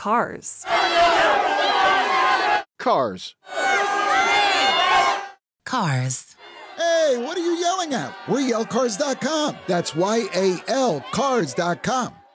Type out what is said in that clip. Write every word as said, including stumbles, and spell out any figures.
cars. Cars. Cars. Hey, what are you yelling at? We're yell cars dot com. That's Y A L cars dot com.